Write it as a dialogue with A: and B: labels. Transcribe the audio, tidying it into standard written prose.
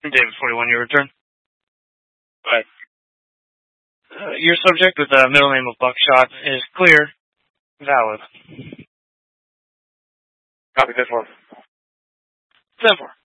A: David 41, your return.
B: Right.
A: Your subject with the middle name of Buckshot is clear, valid.
B: Copy this one.
A: 10-4.